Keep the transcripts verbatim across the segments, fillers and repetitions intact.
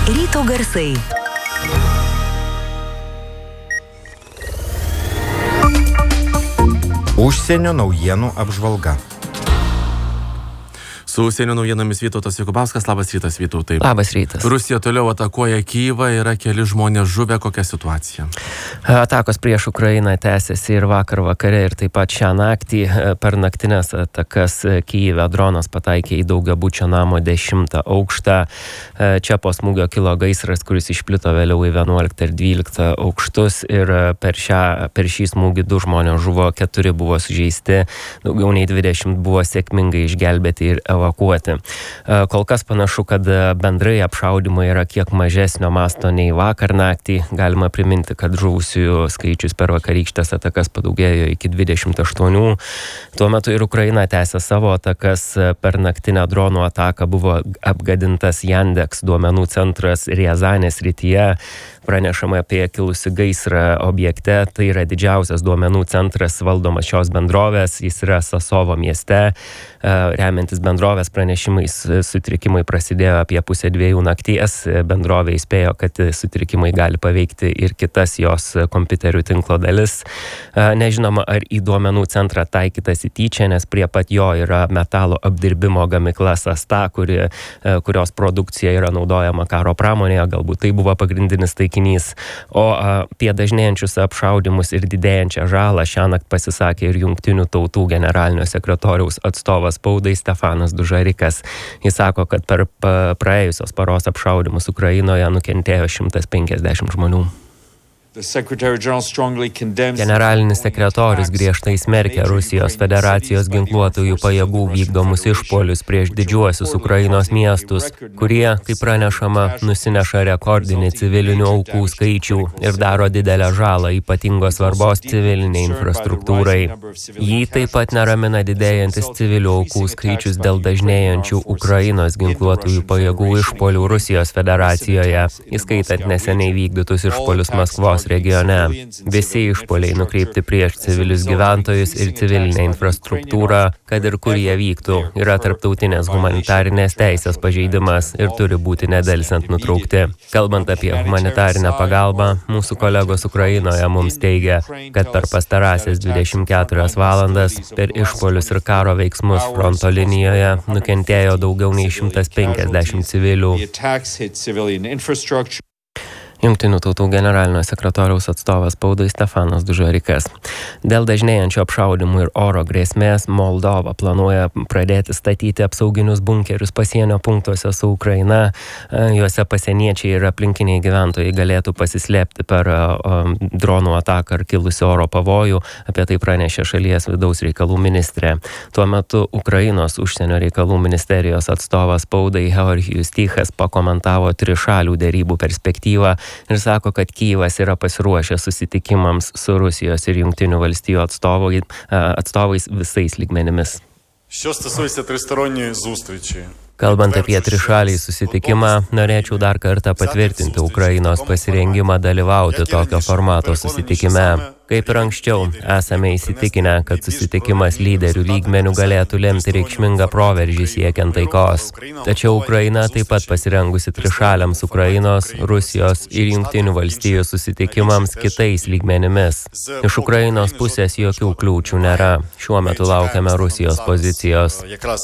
Ryto garsai. Užsienio naujienų apžvalga. Su užsienio naujienomis Vytautas Jokubauskas. Labas rytas, Vytautai. Labas rytas. Rusija toliau atakuoja Kyjivą, yra keli žmonės žuvę, kokia situacija? Atakos prieš Ukrainą tęsiasi ir vakar vakare, ir taip pat šią naktį. Per naktinės atakas Kyjive dronas pataikė į daugiabučio namo dešimtą aukštą. Čia po smūgio kilo gaisras, kuris išplito vėliau į vienuoliktą ir dvyliktą aukštus, ir per, šią, per šį smūgį du žmonės žuvo, keturi buvo sužeisti, daugiau nei dvidešimt buvo sėkmingai išgelbėti ir evakuoti. Kol kas panašu, kad bendrai apšaudimai yra kiek mažesnio masto nei vakar naktį. Galima priminti, kad žuvusiųjų skaičius per vakarykštės atakas padaugėjo iki dvidešimt aštuonių. Tuo metu ir Ukraina tęsia savo atakas. Per naktinę dronų ataką buvo apgadintas Yandex duomenų centras Riazanės srityje. Pranešama apie kilusi gaisrą objekte. Tai yra didžiausias duomenų centras valdomas šios bendrovės. Jis yra Sasovo mieste. Remiantis bendrovės pranešimais, sutrikimai prasidėjo apie pusę dviejų nakties. Bendrovė įspėjo, kad sutrikimai gali paveikti ir kitas jos kompiuterių tinklo dalis. Nežinoma, ar į duomenų centrą taikytasi tyčia, nes prie pat jo yra metalo apdirbimo gamykla Sasta, kuri, kurios produkcija yra naudojama karo pramonėje. Galbūt tai buvo pagrindinis taikinys. O apie dažnėjančius apšaudimus ir didėjančią žalą šiąnakt pasisakė ir Jungtinių tautų generalinio sekretoriaus atstovas spaudai Stefanas Dužarikas. Jis sako, kad per praėjusios paros apšaudimus Ukrainoje nukentėjo šimtas penkiasdešimt žmonių. Generalinis sekretorius griežtai smerkia Rusijos federacijos ginkluotųjų pajėgų vykdomus išpuolius prieš didžiuosius Ukrainos miestus, kurie, kaip pranešama, nusineša rekordinį civilinių aukų skaičių ir daro didelę žalą ypatingos svarbos civiliniai infrastruktūrai. Jį taip pat neramina didėjantis civilių aukų skaičius dėl dažnėjančių Ukrainos ginkluotųjų pajėgų išpuolių Rusijos federacijoje, įskaitant neseniai vykdytus išpuolius Maskvos regione. Visi išpuoliai nukreipti prieš civilius gyventojus ir civilinę infrastruktūrą, kad ir kur jie vyktų, yra tarptautinės humanitarinės teisės pažeidimas ir turi būti nedelsiant nutraukti. Kalbant apie humanitarinę pagalbą, mūsų kolegos Ukrainoje mums teigia, kad per pastarąsias dvidešimt keturias valandas per išpuolius ir karo veiksmus fronto linijoje nukentėjo daugiau nei šimtas penkiasdešimt civilių. Jungtinių tautų generalinio sekretoriaus atstovas spaudai Stefanas Dužarikas. Dėl dažnėjančio apšaudimų ir oro grėsmės Moldova planuoja pradėti statyti apsauginius bunkerius pasienio punktuose su Ukraina. Juose pasieniečiai ir aplinkiniai gyventojai galėtų pasislėpti per dronų ataką ar kilusi oro pavojų. Apie tai pranešė šalies vidaus reikalų ministrė. Tuo metu Ukrainos užsienio reikalų ministerijos atstovas spaudai Georgijus Tichas pakomentavo trišalių derybų perspektyvą ir sako, kad Kyjivas yra pasiruošęs susitikimams su Rusijos ir Jungtinių valstijų atstovai, atstovais visais lygmenimis. Kalbant apie trišalį susitikimą, norėčiau dar kartą patvirtinti Ukrainos pasirengimą dalyvauti tokio formato susitikime. Kaip ir anksčiau, esame įsitikinę, kad susitikimas lyderių lygmenių galėtų lemti reikšmingą proveržį siekiant taikos. Tačiau Ukraina taip pat pasirengusi trišaliams Ukrainos, Rusijos ir Jungtinių valstijų susitikimams kitais lygmenimis. Iš Ukrainos pusės jokių kliūčių nėra. Šiuo metu laukiame Rusijos pozicijos.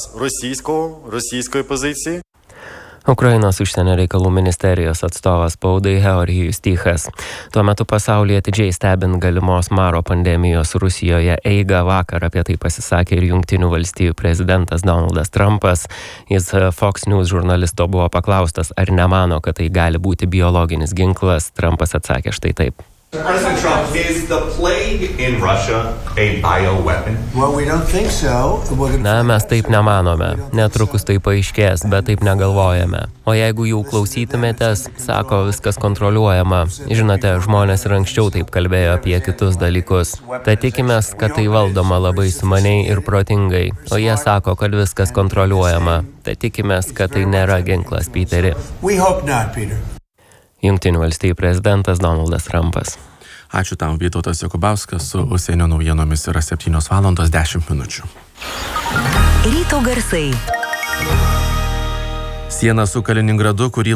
Ukrainos užsienio reikalų ministerijos atstovas spaudai Georgijus Tichas. Tuo metu pasaulyje atidžiai stebint galimos maro pandemijos Rusijoje eigą, vakar apie tai pasisakė ir Jungtinių valstijų prezidentas Donaldas Trumpas. Jis Fox News žurnalisto buvo paklaustas, ar nemano, kad tai gali būti biologinis ginklas. Trumpas atsakė štai taip. President Trump, is the plague in Russia a bioweapon? Well, we don't think so. Na, mes taip nemanome. Netrukus tai paaiškės, bet taip negalvojame. O jeigu jau klausytumėtės, sako, viskas kontroliuojama. Žinote, žmonės ir anksčiau taip kalbėjo apie kitus dalykus. Tad tikimės, kad tai valdoma labai sumaniai ir protingai. O jie sako, kad viskas kontroliuojama. Tad tikimės, kad tai nėra ginklas, Peteri. We hope not, Peter. Jungtinių valstijų prezidentas Donaldas Trumpas. Ačiū tau, Vytautas Jokubauskas, su užsienio naujienomis yra septynios valandos dešimt minučių. Ryto garsai. Siena su Kaliningradu, kurį